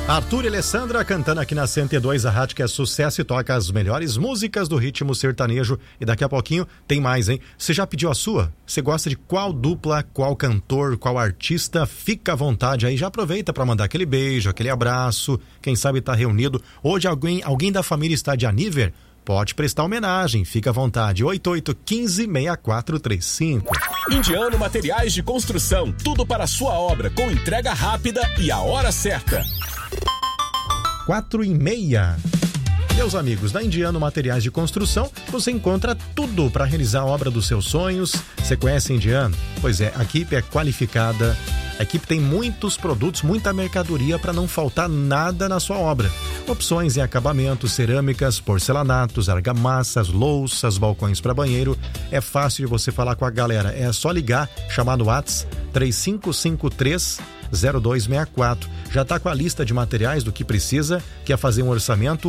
Arthur e Alessandra cantando aqui na 102, a rádio que é sucesso e toca as melhores músicas do ritmo sertanejo. E daqui a pouquinho tem mais, hein? Você já pediu a sua? Você gosta de qual dupla, qual cantor, qual artista? Fica à vontade aí, já aproveita para mandar aquele beijo, aquele abraço. Quem sabe tá reunido. Hoje alguém da família está de aniversário? Pode prestar homenagem, fica à vontade. 8815-6435. Indiano Materiais de Construção, tudo para a sua obra, com entrega rápida e a hora certa. 4h30. Meus amigos, da Indiano Materiais de Construção, você encontra tudo para realizar a obra dos seus sonhos. Você conhece a Indiano? Pois é, a equipe é qualificada, a equipe tem muitos produtos, muita mercadoria para não faltar nada na sua obra. Opções em acabamentos, cerâmicas, porcelanatos, argamassas, louças, balcões para banheiro. É fácil de você falar com a galera, é só ligar, chamar no WhatsApp 3553-0264. Já está com a lista de materiais do que precisa, quer fazer um orçamento?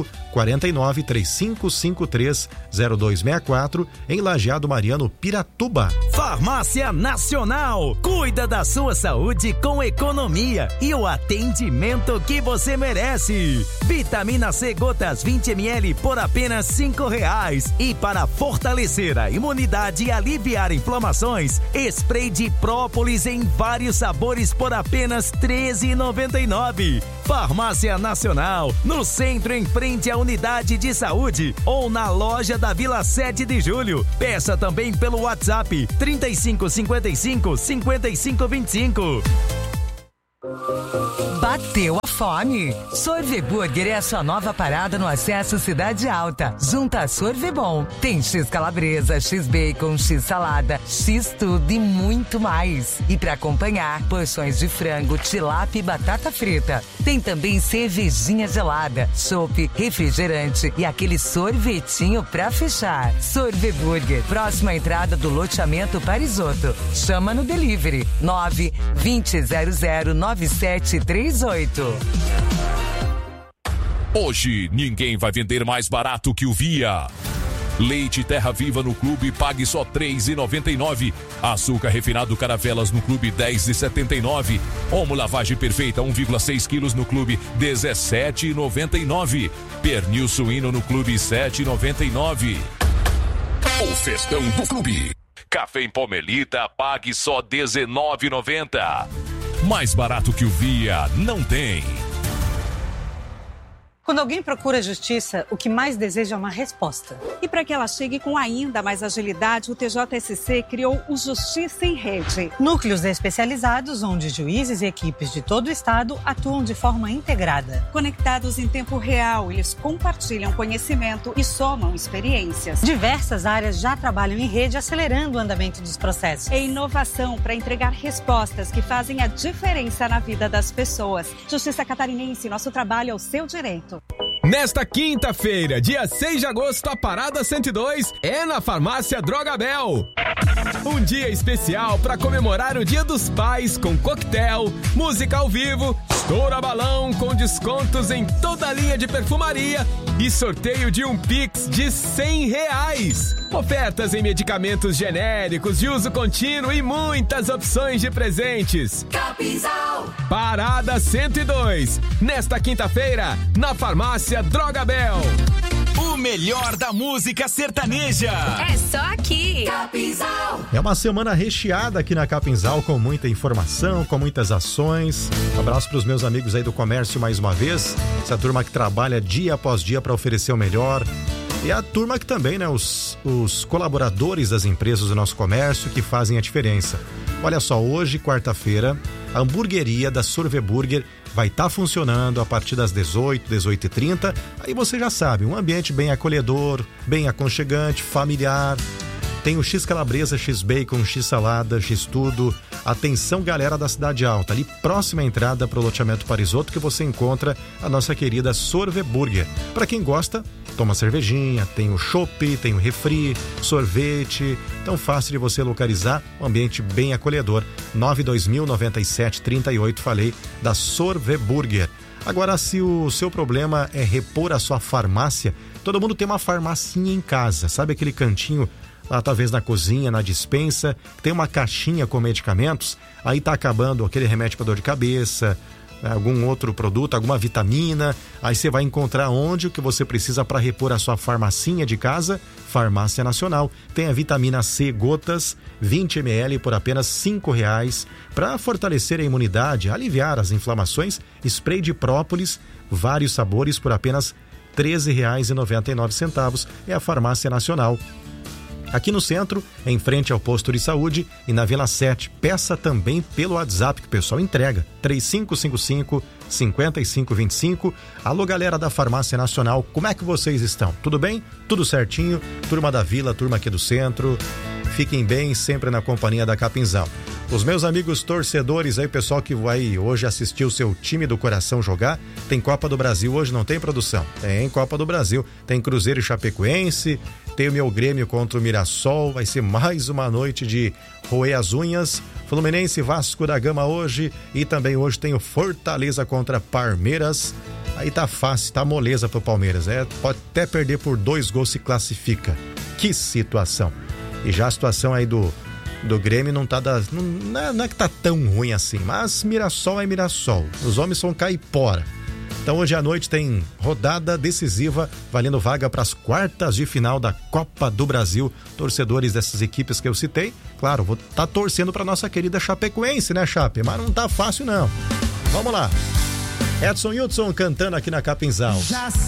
49-3553-0264 em Lajeado Mariano, Piratuba. Farmácia Nacional, cuida da sua saúde com economia e o atendimento que você merece. Vitamina C gotas 20 ml por apenas R$5. E para fortalecer a imunidade e aliviar inflamações, spray de própolis em vários sabores por apenas R$13,99. Farmácia Nacional, no centro em frente à unidade de saúde ou na loja da Vila 7 de Julho. Peça também pelo WhatsApp 3555-5525. Bateu a fome? Sorveburger é a sua nova parada no acesso Cidade Alta. Junto a Sorvebom. Tem X calabresa, X bacon, X salada, X tudo e muito mais. E para acompanhar, porções de frango, tilápia e batata frita. Tem também cervejinha gelada, chopp, refrigerante e aquele sorvetinho pra fechar. Sorveburger, próxima entrada do loteamento Parisoto. Chama no delivery 920009738. Hoje ninguém vai vender mais barato que o Via. Leite Terra Viva no Clube, pague só R$3,99. Açúcar refinado Caravelas no Clube, R$10,79. Omo lavagem perfeita 1,6 quilos no Clube, R$17,99. Pernil suíno no Clube, R$7,99. O festão do Clube. Café em Palmelita, pague só R$19,90. Mais barato que o Via, não tem. Quando alguém procura justiça, o que mais deseja é uma resposta. E para que ela chegue com ainda mais agilidade, o TJSC criou o Justiça em Rede. Núcleos especializados onde juízes e equipes de todo o estado atuam de forma integrada. Conectados em tempo real, eles compartilham conhecimento e somam experiências. Diversas áreas já trabalham em rede, acelerando o andamento dos processos. É inovação para entregar respostas que fazem a diferença na vida das pessoas. Justiça Catarinense, nosso trabalho é o seu direito. Nesta quinta-feira, dia 6 de agosto, a Parada 102 é na Farmácia Drogabel. Um dia especial para comemorar o Dia dos Pais com coquetel, música ao vivo, estoura balão com descontos em toda a linha de perfumaria e sorteio de um Pix de R$100. Ofertas em medicamentos genéricos de uso contínuo e muitas opções de presentes. Capinzal. Parada 102, nesta quinta-feira, na Farmácia Drogabel. O melhor da música sertaneja. É só aqui. Capinzal. É uma semana recheada aqui na Capinzal, com muita informação, com muitas ações. Um abraço para os meus amigos aí do comércio mais uma vez. Essa turma que trabalha dia após dia para oferecer o melhor. E a turma que também, né, os colaboradores das empresas do nosso comércio que fazem a diferença. Olha só, hoje, quarta-feira, a hamburgueria da Sorveburger vai estar funcionando a partir das 18h30. Aí você já sabe, um ambiente bem acolhedor, bem aconchegante, familiar. Tem o X calabresa, X bacon, X salada, X tudo. Atenção, galera da Cidade Alta, ali próxima à entrada para o loteamento Parisoto, que você encontra a nossa querida Sorveburger. Para quem gosta, toma cervejinha, tem o chopp, tem o refri, sorvete. Tão fácil de você localizar, um ambiente bem acolhedor. 92000-9738, falei da Sorveburger. Agora, se o seu problema é repor a sua farmácia, todo mundo tem uma farmacinha em casa, sabe aquele cantinho lá talvez na cozinha, na despensa, tem uma caixinha com medicamentos, aí tá acabando aquele remédio para dor de cabeça, algum outro produto, alguma vitamina, aí você vai encontrar onde o que você precisa para repor a sua farmacinha de casa. Farmácia Nacional tem a vitamina C gotas 20 ml por apenas R$5 para fortalecer a imunidade, aliviar as inflamações. Spray de própolis, vários sabores por apenas R$13,99. É a Farmácia Nacional. Aqui no centro, em frente ao posto de saúde, e na Vila 7, peça também pelo WhatsApp que o pessoal entrega, 3555-5525. Alô, galera da Farmácia Nacional, como é que vocês estão? Tudo bem? Tudo certinho? Turma da Vila, turma aqui do centro, fiquem bem, sempre na companhia da Capinzal. Os meus amigos torcedores aí, pessoal que vai hoje assistir o seu time do coração jogar, tem Copa do Brasil hoje, não tem, produção? Tem Copa do Brasil, tem Cruzeiro e Chapecoense, tem o meu Grêmio contra o Mirassol, vai ser mais uma noite de roer as unhas. Fluminense e Vasco da Gama hoje, e também hoje tem o Fortaleza contra Palmeiras. Aí tá fácil, tá moleza pro Palmeiras, pode até perder por 2 gols, se classifica. Que situação. E já a situação aí do Grêmio não é que tá tão ruim assim, mas Mirassol é Mirassol, os homens são caipora. Então hoje à noite tem rodada decisiva, valendo vaga para as quartas de final da Copa do Brasil. Torcedores dessas equipes que eu citei, claro, vou estar torcendo para nossa querida Chapecoense, né, Chape? Mas não tá fácil não. Vamos lá. Edson Hudson cantando aqui na Capinzal.